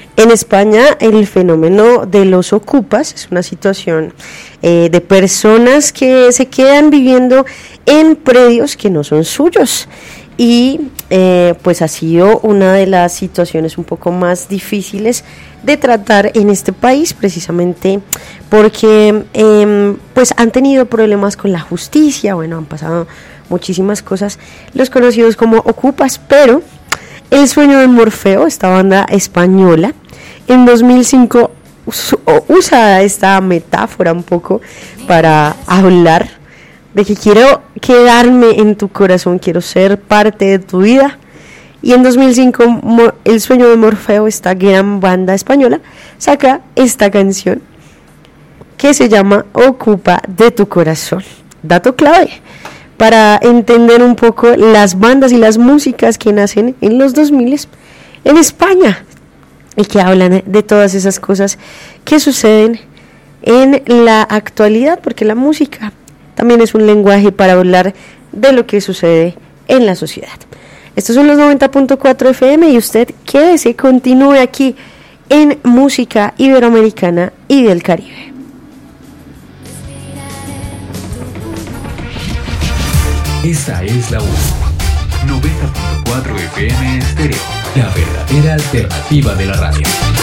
En España el fenómeno de los ocupas es una situación de personas que se quedan viviendo en predios que no son suyos y pues ha sido una de las situaciones un poco más difíciles de tratar en este país, precisamente porque pues han tenido problemas con la justicia. Bueno, han pasado muchísimas cosas, los conocidos como ocupas, pero El Sueño de Morfeo, esta banda española, en 2005 usa esta metáfora un poco para hablar de que quiero quedarme en tu corazón, quiero ser parte de tu vida. Y en 2005 El Sueño de Morfeo, esta gran banda española, saca esta canción que se llama Ocupa de tu corazón. Dato clave para entender un poco las bandas y las músicas que nacen en los 2000 en España y que hablan de todas esas cosas que suceden en la actualidad, porque la música también es un lenguaje para hablar de lo que sucede en la sociedad. Estos son los 90.4 FM y usted quédese, continúe aquí en Música Iberoamericana y del Caribe. Esta es la 90.4 FM Estéreo, la verdadera alternativa de la radio.